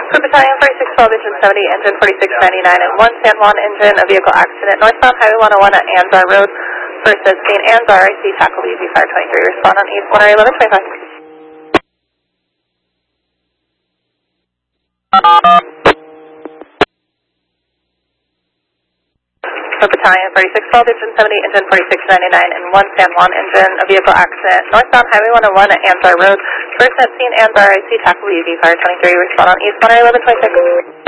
For Battalion 4612, engine 70, engine 4699, and 1 San Juan engine, a vehicle accident northbound Highway 101 at Anzar Road. First at scene, Anzar, I see tackle UV Fire 23, respond on East 11125. For Battalion 4612, engine 70, engine 4699, and 1 San Juan engine, a vehicle accident northbound Highway 101 at Anzar Road. First at scene, Anzar, I see tackle UV Fire 23, respond on East 11126.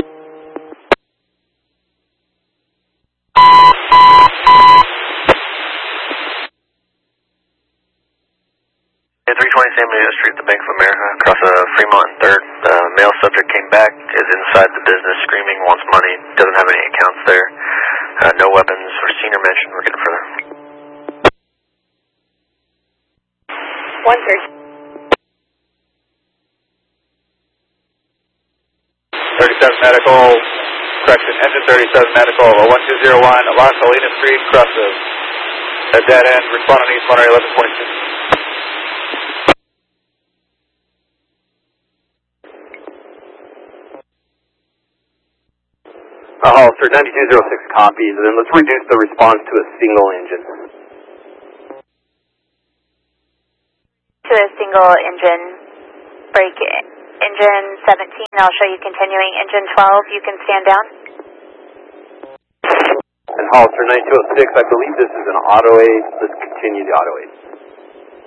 320 San Benito Street, the Bank of America, across Fremont and 3rd. Male subject came back, is inside the business, screaming, wants money, doesn't have any accounts there. No weapons or seen or mentioned. We're getting further. 37 medical, correction, engine 37 medical, 1201, La Salina Street, crosses. A dead end, respond on East 11126. Hollister, 9206 copies, and then let's reduce the response to a single engine. To a single engine, break engine 17, I'll show you continuing. Engine 12, you can stand down. And Hollister, 9206, I believe this is an auto aid. Let's continue the auto aid.